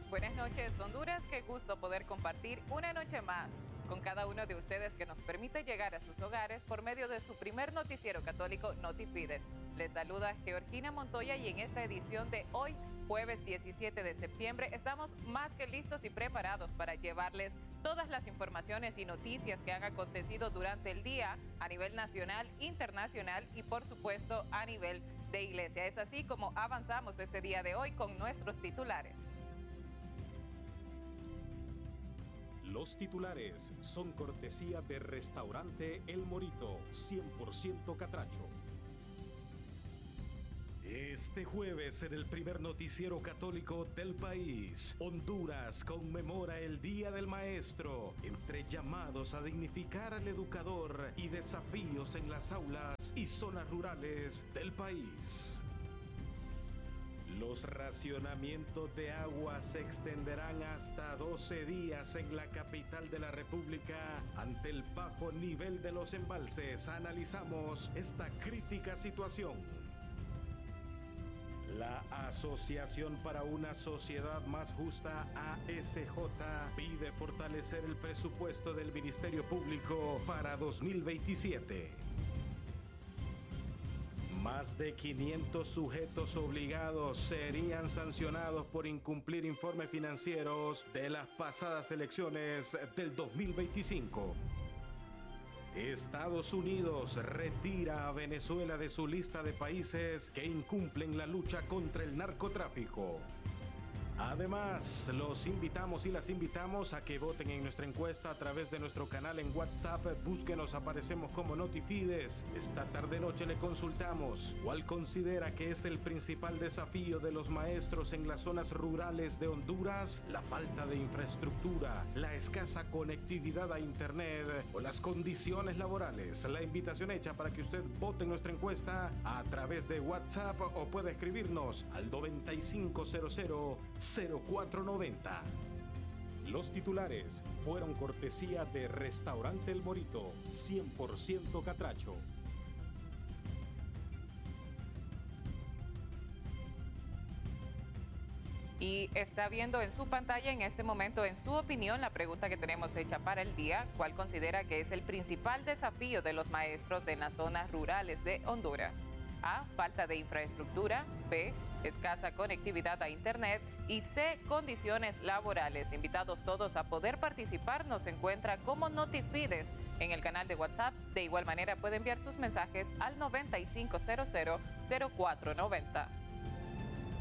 Buenas noches, Honduras. Qué gusto poder compartir una noche más con cada uno de ustedes que nos permite llegar a sus hogares por medio de su primer noticiero católico Notifides. Les saluda Georgina Montoya y en esta edición de hoy, jueves 17 de septiembre, estamos más que listos y preparados para llevarles todas las informaciones y noticias que han acontecido durante el día a nivel nacional, internacional y por supuesto a nivel de iglesia. Es así como avanzamos este día de hoy con nuestros titulares. Los titulares son cortesía de Restaurante El Morito, 100% catracho. Este jueves en el primer noticiero católico del país, Honduras conmemora el Día del Maestro, entre llamados a dignificar al educador y desafíos en las aulas y zonas rurales del país. Los racionamientos de agua se extenderán hasta 12 días en la capital de la República ante el bajo nivel de los embalses. Analizamos esta crítica situación. La Asociación para una Sociedad Más Justa, ASJ, pide fortalecer el presupuesto del Ministerio Público para 2027. Más de 500 sujetos obligados serían sancionados por incumplir informes financieros de las pasadas elecciones del 2025. Estados Unidos retira a Venezuela de su lista de países que incumplen la lucha contra el narcotráfico. Además, los invitamos y las invitamos a que voten en nuestra encuesta a través de nuestro canal en WhatsApp. Búsquenos, aparecemos como Notifides. Esta tarde-noche le consultamos cuál considera que es el principal desafío de los maestros en las zonas rurales de Honduras: la falta de infraestructura, la escasa conectividad a internet o las condiciones laborales. La invitación hecha para que usted vote en nuestra encuesta a través de WhatsApp o puede escribirnos al 9500-0490. Los titulares fueron cortesía de Restaurante El Morito, 100% catracho. Y está viendo en su pantalla en este momento, en su opinión, la pregunta que tenemos hecha para el día: ¿cuál considera que es el principal desafío de los maestros en las zonas rurales de Honduras? A, falta de infraestructura; B, escasa conectividad a internet; y C, condiciones laborales. Invitados todos a poder participar. Nos encuentra como Notifides en el canal de WhatsApp. De igual manera puede enviar sus mensajes al 9500-0490.